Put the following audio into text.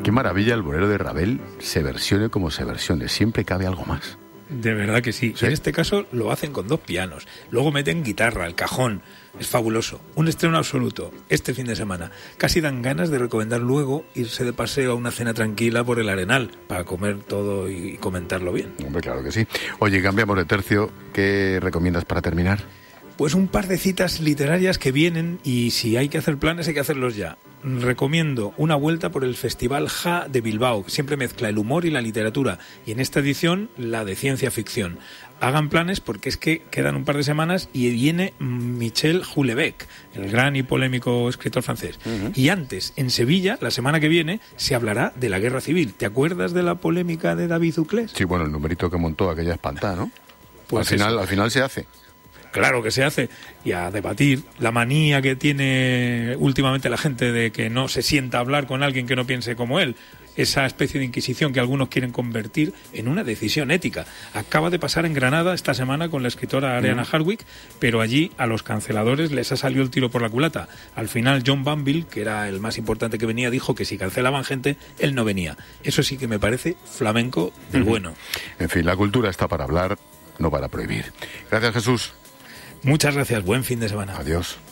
Qué maravilla el bolero de Ravel, se versione como se versione, siempre cabe algo más. De verdad que sí. En este caso lo hacen con 2 pianos. Luego meten guitarra, el cajón. Es fabuloso. Un estreno absoluto este fin de semana. Casi dan ganas de recomendar luego irse de paseo a una cena tranquila por el Arenal para comer todo y comentarlo bien. Hombre, claro que sí. Oye, cambiamos de tercio. ¿Qué recomiendas para terminar? Pues un par de citas literarias que vienen y si hay que hacer planes hay que hacerlos ya. Recomiendo una vuelta por el Festival Ja de Bilbao, que siempre mezcla el humor y la literatura, y en esta edición la de ciencia ficción. Hagan planes porque es que quedan un par de semanas y viene Michel Houellebecq, el gran y polémico escritor francés. Y antes, en Sevilla, la semana que viene, se hablará de la guerra civil. ¿Te acuerdas de la polémica de David Uclés? Sí, bueno, el numerito que montó aquella espantada, ¿no? Pues al final se hace. Claro que se hace, y a debatir la manía que tiene últimamente la gente de que no se sienta a hablar con alguien que no piense como él, esa especie de inquisición que algunos quieren convertir en una decisión ética. Acaba de pasar en Granada esta semana con la escritora Ariana Harwick, pero allí a los canceladores les ha salido el tiro por la culata. Al final John Banville, que era el más importante que venía, dijo que si cancelaban gente, él no venía. Eso sí que me parece flamenco del bueno. En fin, la cultura está para hablar, no para prohibir. Gracias, Jesús. Muchas gracias, buen fin de semana. Adiós.